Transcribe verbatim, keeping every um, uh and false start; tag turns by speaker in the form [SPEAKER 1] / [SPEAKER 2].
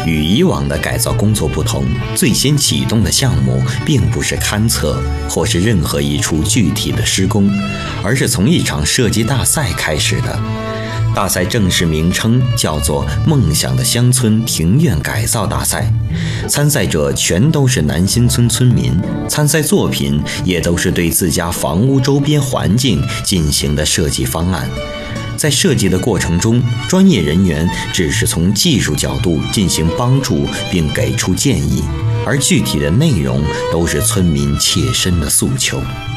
[SPEAKER 1] 与以往的改造工作不同，最先启动的项目并不是勘测或是任何一处具体的施工，而是从一场设计大赛开始的。大赛正式名称叫做梦想的乡村庭院改造大赛，参赛者全都是南新村村民，参赛作品也都是对自家房屋周边环境进行的设计方案。在设计的过程中，专业人员只是从技术角度进行帮助并给出建议，而具体的内容都是村民切身的诉求。